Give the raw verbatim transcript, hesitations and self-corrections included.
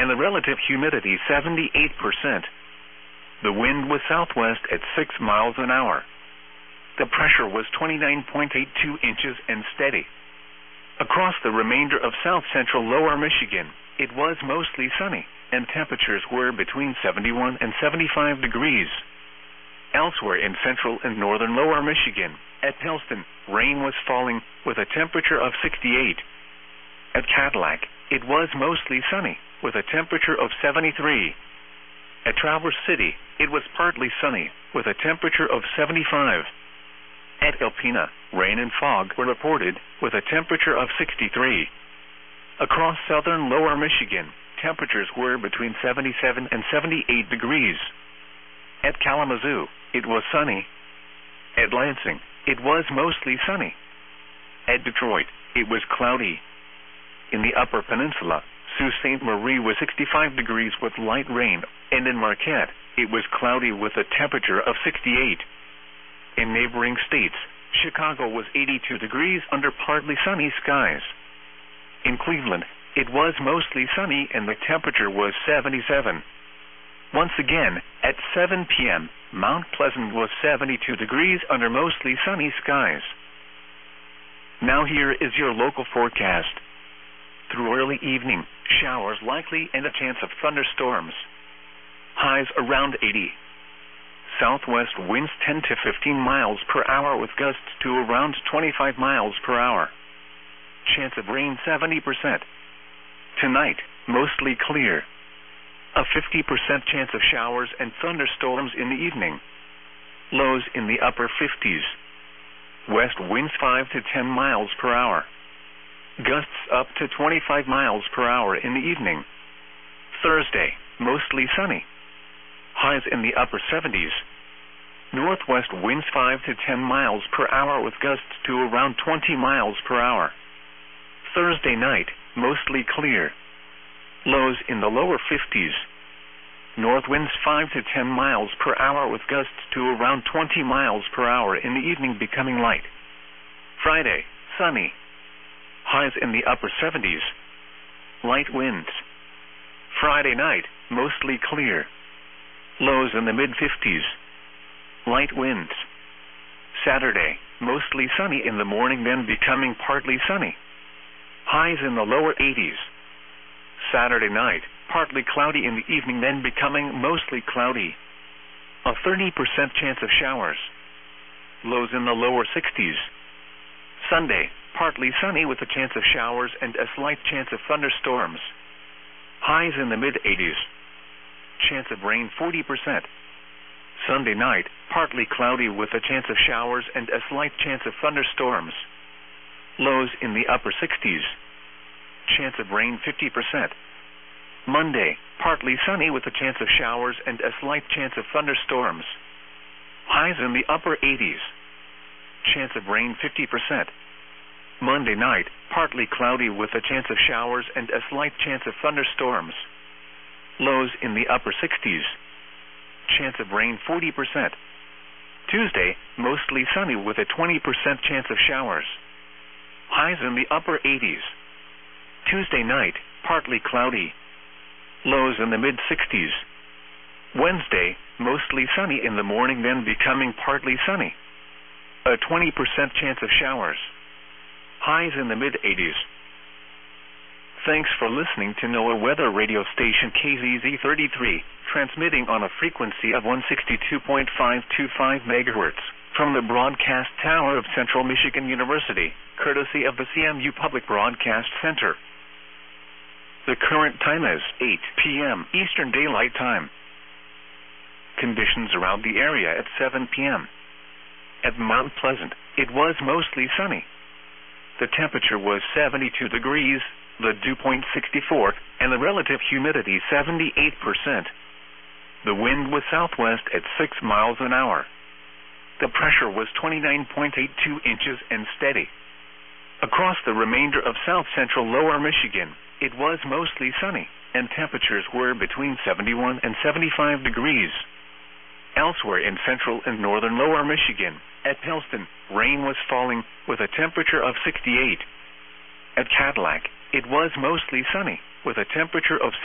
and the relative humidity seventy-eight percent. The wind was southwest at six miles an hour. The pressure was twenty-nine point eight two inches and steady. Across the remainder of south-central lower Michigan, it was mostly sunny, and temperatures were between seventy-one and seventy-five degrees. Elsewhere in central and northern lower Michigan, at Helston, rain was falling with a temperature of sixty-eight. At Cadillac, it was mostly sunny with a temperature of seventy-three. At Traverse City, it was partly sunny with a temperature of seventy-five. At Alpena, rain and fog were reported with a temperature of sixty-three. Across southern lower Michigan, temperatures were between seventy-seven and seventy-eight degrees. At Kalamazoo, it was sunny. At Lansing, it was mostly sunny. At Detroit, it was cloudy. In the Upper Peninsula, Sault Ste. Marie was sixty-five degrees with light rain, and in Marquette, it was cloudy with a temperature of sixty-eight. In neighboring states, Chicago was eighty-two degrees under partly sunny skies. In Cleveland, it was mostly sunny and the temperature was seventy-seven. Once again, at seven p.m., Mount Pleasant was seventy-two degrees under mostly sunny skies. Now here is your local forecast. Through early evening, showers likely and a chance of thunderstorms. Highs around eighty. Southwest winds ten to fifteen miles per hour with gusts to around twenty-five miles per hour. Chance of rain seventy percent. Tonight, mostly clear. A fifty percent chance of showers and thunderstorms in the evening. Lows in the upper fifties. West winds five to ten miles per hour. Gusts up to twenty-five miles per hour in the evening. Thursday, mostly sunny. Highs in the upper seventies. Northwest winds five to ten miles per hour with gusts to around twenty miles per hour. Thursday night, mostly clear. Lows in the lower fifties. North winds five to ten miles per hour with gusts to around twenty miles per hour in the evening becoming light. Friday, sunny. Highs in the upper seventies. Light winds. Friday night, mostly clear. Lows in the mid-fifties. Light winds. Saturday, mostly sunny in the morning then becoming partly sunny. Highs in the lower eighties. Saturday night, partly cloudy in the evening then becoming mostly cloudy. A thirty percent chance of showers. Lows in the lower sixties. Sunday, partly sunny with a chance of showers and a slight chance of thunderstorms. Highs in the mid-eighties. Chance of rain forty percent. Sunday night, partly cloudy with a chance of showers and a slight chance of thunderstorms. Lows in the upper sixties. Chance of rain fifty percent. Monday, partly sunny with a chance of showers and a slight chance of thunderstorms. Highs in the upper eighties. Chance of rain fifty percent. Monday night, partly cloudy with a chance of showers and a slight chance of thunderstorms. Lows in the upper sixties. Chance of rain forty percent. Tuesday, mostly sunny with a twenty percent chance of showers. Highs in the upper eighties. Tuesday night, partly cloudy. Lows in the mid-sixties. Wednesday, mostly sunny in the morning then becoming partly sunny. A twenty percent chance of showers. Highs in the mid-eighties. Thanks for listening to NOAA Weather Radio Station K Z Z thirty-three, transmitting on a frequency of one sixty-two point five two five megahertz from the broadcast tower of Central Michigan University, courtesy of the C M U Public Broadcast Center. The current time is eight p.m. Eastern Daylight Time. Conditions around the area at seven p.m. At Mount Pleasant, it was mostly sunny. The temperature was seventy-two degrees, the dew point sixty-four, and the relative humidity seventy-eight percent. The wind was southwest at six miles an hour. The pressure was twenty-nine point eight two inches and steady. Across the remainder of south-central lower Michigan, it was mostly sunny, and temperatures were between seventy-one and seventy-five degrees. Elsewhere in central and northern lower Michigan, at Helston, rain was falling with a temperature of sixty-eight. At Cadillac, it was mostly sunny with a temperature of